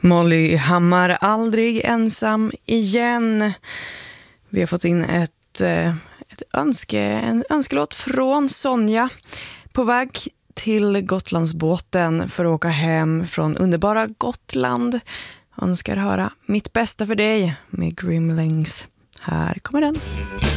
Molly Hammar, aldrig ensam igen. Vi har fått in en önskelåt från Sonja på väg till Gotlandsbåten för att åka hem från underbara Gotland. Önskar höra Mitt bästa för dig med Grimlings. Här kommer den.